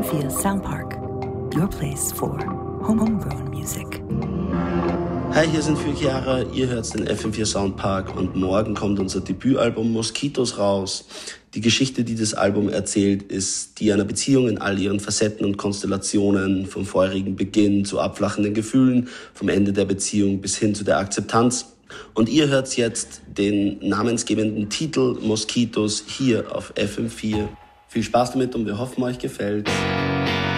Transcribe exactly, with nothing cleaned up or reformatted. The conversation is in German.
vier Soundpark, your place for homegrown music. Hi, hier sind vier Chiara, ihr hört den F M vier Soundpark und morgen kommt unser Debütalbum Moskitos raus. Die Geschichte, die das Album erzählt, ist die einer Beziehung in all ihren Facetten und Konstellationen, vom feurigen Beginn zu abflachenden Gefühlen, vom Ende der Beziehung bis hin zu der Akzeptanz. Und ihr hört jetzt den namensgebenden Titel Moskitos hier auf F M vier. Viel Spaß damit und wir hoffen, euch gefällt.